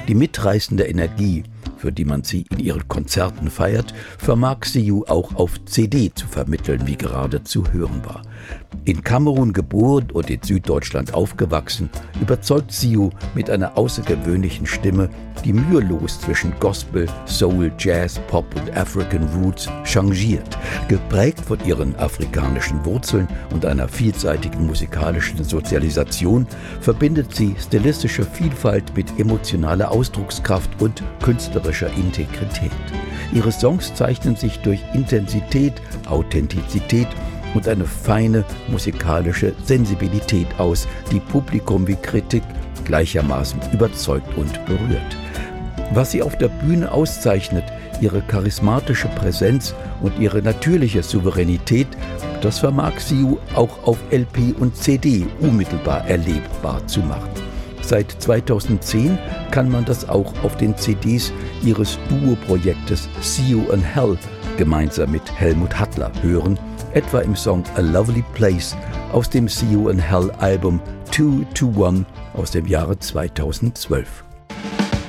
Die mitreißende Energie, für die man sie in ihren Konzerten feiert, vermag Siu auch auf CD zu vermitteln, wie gerade zu hören war. In Kamerun geboren und in Süddeutschland aufgewachsen, überzeugt Siu mit einer außergewöhnlichen Stimme, die mühelos zwischen Gospel, Soul, Jazz, Pop und African Roots changiert. Geprägt von ihren afrikanischen Wurzeln und einer vielseitigen musikalischen Sozialisation verbindet sie stilistische Vielfalt mit emotionaler Ausdruckskraft und künstlerischer Integrität. Ihre Songs zeichnen sich durch Intensität, Authentizität und eine feine musikalische Sensibilität aus, die Publikum wie Kritik gleichermaßen überzeugt und berührt. Was sie auf der Bühne auszeichnet, ihre charismatische Präsenz und ihre natürliche Souveränität, das vermag Siu auch auf LP und CD unmittelbar erlebbar zu machen. Seit 2010 kann man das auch auf den CDs ihres Duo-Projektes Siu and Hell gemeinsam mit Helmut Hattler hören, etwa im Song A Lovely Place aus dem Siu and Hell Album 2 to 1 aus dem Jahre 2012.